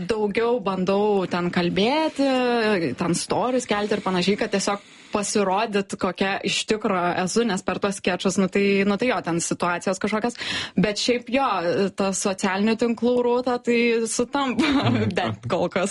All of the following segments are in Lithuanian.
daugiau bandau ten kalbėti, ten stories kelti ir panašiai, kad tiesiog pasirodyt, kokia iš tikro esu, nes per tos skečus, nu tai jo, ten situacijos kažkokias, bet šiaip jo, ta socialinių tinklų rūta, tai sutampa, bet kol kas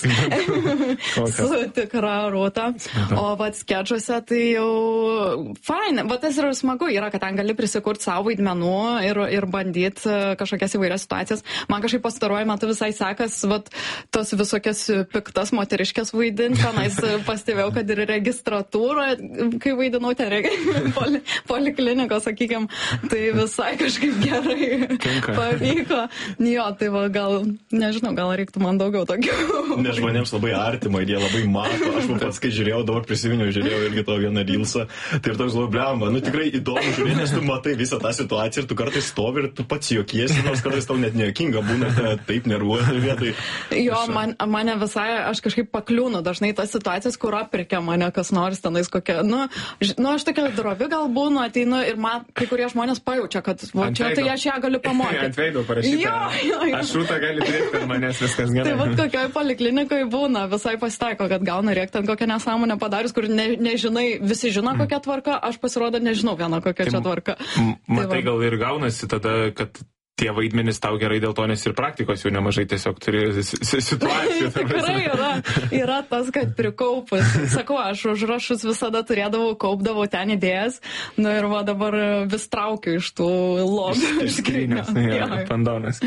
su tikra rūta, o vat skečuose tai jau fain, bet tas yra smagu, yra, kad ten gali prisikurti savo vaidmenų ir bandyti kažkokias įvairias situacijas. Man kažkaip pastaruoju metu visai sekas, vat tos visokias piktas moteriškės vaidinti, tenais pastebėjau, kad ir registratūra, kai vaidinau ten poliklinikos, sakykime, tai visai kažkaip gerai pavyko. Jo, tai va, gal, nežinau, gal reiktų man daugiau tokių. Nes žmonėms labai artima ir jie labai mato. Aš pats, kai žiūrėjau, dabar prisiminiau, žiūrėjau irgi to vieną reelsą. Tai ir toks labai blemba. Nu tikrai įdomu žiūrėti, nes tu matai visą tą situaciją ir tu kartais stovi ir tu pats juokiesi, nors kartais tau net nejuokinga būna, taip nervuoti vietoj. Jo, mane visai, aš kažkaip pakliūnu dažnai tas situacijas, kur aprėkia mane kas nors tenais kokia, aš tokia drovi gal būnu, ateinu ir man kai kurie žmonės pajaučia, kad va, čia tai aš ją galiu pamokyti. Ant veido parašyta. Jo. Aš rūta gali turėti, kad manęs viskas gerai. Tai va, kokioj poliklinikoje būna, visai pasitaiko, kad gauna rėkti ant kokią nesąmonę padarius, kur nežinai, visi žino kokia tvarka, aš pasirodo nežinau vieną kokią čia tvarką. Matai, gal ir gaunasi tada, kad tie vaidmenys tau gerai dėl to, nes ir praktikos jau nemažai tiesiog turi situacijų. Tikrai yra tas, kad prikaupus. Sakau, aš užrašus visada turėdavau, kaupdavau ten idėjas, ir va dabar vis traukiu iš tų lobių. Iš skrynios, pandonas.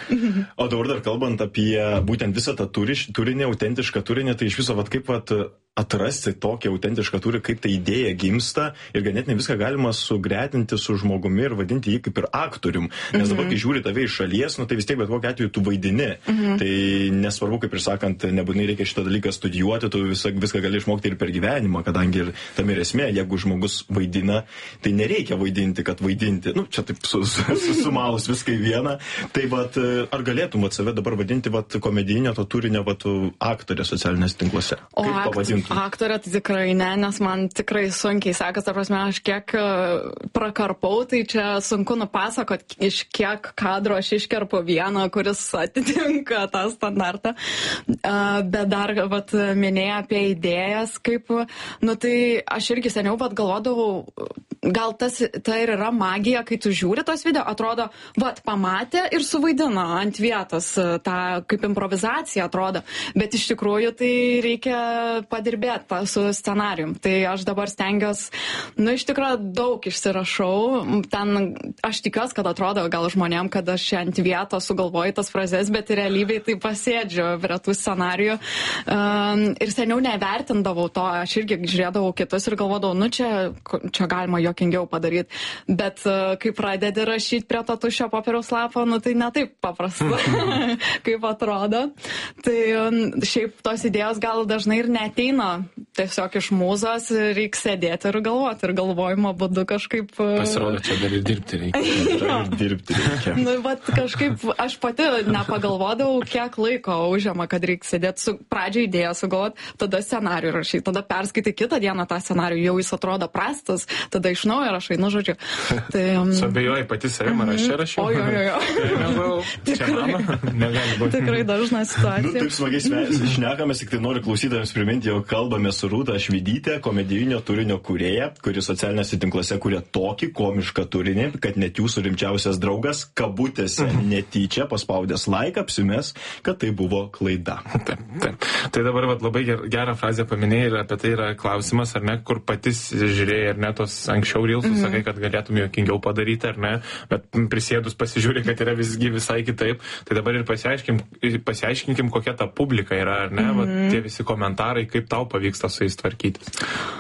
O dabar dar kalbant apie būtent visą tą turinį, autentišką turinį, tai iš viso, kaip atrasti tokį autentišką turinį, kaip ta idėja gimsta ir ganėtinai viską galima sugretinti su žmogumi ir vadinti jį kaip ir aktorium. Nes dabar, kai žiūri tave iš šalies, tai vis tiek bet kokiu atveju tu vaidini. Tai nesvarbu, kaip ir sakant, nebūtinai reikia šitą dalyką studijuoti, tu viską gali išmokti ir per gyvenimą, kadangi ir tam ir esmė, jeigu žmogus vaidina, tai nereikia vaidinti, kad vaidinti. Čia taip sumalus viską į vieną. Tai ar galėtum save dabar vadinti komedijinio to turinio aktorė socialinės tinkluose? Kaip pavadinti? Aktorė tai tikrai ne, nes man tikrai sunkiai sekas, ta prasme, aš kiek prakarpau, tai čia sunku nupasakot, iš kiek kadro aš iškerpu vieną, kuris atitinka tą standartą. Bet dar minėjau apie idėjas, kaip, tai aš irgi seniau galvodavau, gal tai ir yra magija, kai tu žiūri tos video, atrodo, pamatė ir suvaidino ant vietos, tą kaip improvizacija atrodo, bet iš tikrųjų tai reikia padirbėti su scenarijum. Tai aš dabar stengiuosi, iš tikrųjų daug išsirašau, ten aš tikiuosi, kad atrodo gal žmonėm, kad aš ant vietos sugalvoju tas frazes, bet realybėj tai pasėdžiu prie tų scenarijų. Ir seniau nevertindavau to, aš irgi žiūrėdavau kitus ir galvodavau, čia galima juokingiau padaryti. Bet kai pradedi rašyti prie to tuščio popieriaus lapo, tai ne taip paprasta, kaip atrodo. Tai šiaip tos idėjos gal dažnai ir neateina tiesiog iš mūzos, reikia sėdėti ir galvoti, ir galvojimo būdu kažkaip... Pasirodo, čia dar ir dirbti reikia. Kažkaip aš pati nepagalvodavau, kiek laiko užima, kad reikia sėdėti, pradžią idėją sugalvoti, tada scenarijų rašyti, tada perskaitai kitą dieną tą scenarijų, jau jis atrodo prastas, tada iš naujo rašai, žodžiu. Suabejoji pati savimą, aš čia rašiau. Tikrai dažna situacija. Taip smagiai šnekamės, tik tai noriu klausytojams priminti, jog kalbame su Rūta Švidytė, komedijinio turinio kūrėja, kuri socialiniuose tinkluose kuria tokį komišką turinį, kad net jūsų rimčiausias draugas kabutėse netyčia paspaudęs laiką apsimės, kad tai buvo klaida. Taip. Tai dabar labai gerą frazę paminėjai ir apie tai yra klausimas, ar ne, kur patys žiūrėjai, ar ne, tos anksčiau reelsus sakai, kad galėtum juokingiau padaryti, ar ne, bet prisėdus pasižiūrė, kad yra visai kitaip. Tai dabar ir pasiaiškinkim, kokia ta publika yra, ar ne, tie visi komentarai, kaip tau pavyksta su jais tvarkytis.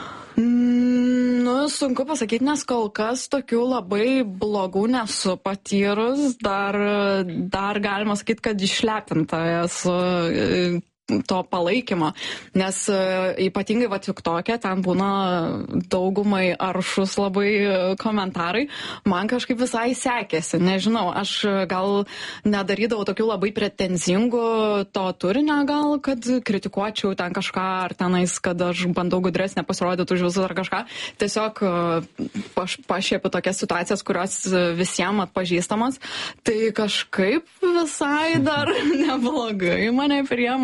Sunku pasakyti, nes kol kas tokių labai blogų nesu patyrus, dar galima sakyti, kad išlepinta esu to palaikymo, nes ypatingai TikTok'e ten būna daugumai aršus labai komentarai, man kažkaip visai sekėsi, nežinau, aš gal nedarydavau tokių labai pretenzingų to turinio gal, kad kritikuočiau ten kažką, ar tenais, kad aš bandau gudresnė pasirodyti už visus ar kažką, tiesiog pašiepiu tokias situacijas, kurios visiems atpažįstamos, tai kažkaip visai dar neblogai mane priima.